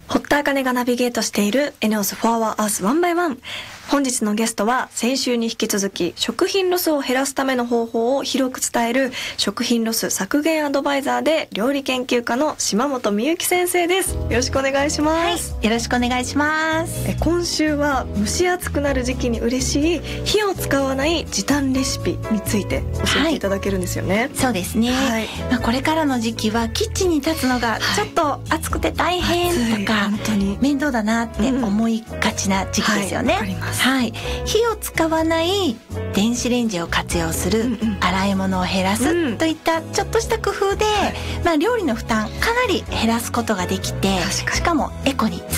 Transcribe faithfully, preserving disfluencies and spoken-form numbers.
堀田茜がナビゲートしている エネオスフォアワーアースワンバイワン。本日のゲストは先週に引き続き食品ロスを減らすための方法を広く伝える食品ロス削減アドバイザーで料理研究家の島本美幸先生です。よろしくお願いします。 はい、よろしくお願いします。 え今週は蒸し暑くなる時期に嬉しい火を使わない時短レシピについて教えていただけるんですよね。はい、 そうですね、はい、まあ、これからの時期はキッチンに立つのがちょっと暑くて大変とか、はい、本当に面倒だなって思いがちな時期ですよね。 うん、はい、わかります。 はい、火を使わない電子レンジを活用する、うんうん、洗い物を減らす、うん、といったちょっとした工夫で、はい、まあ、料理の負担かなり減らすことができて、しかもエコにつ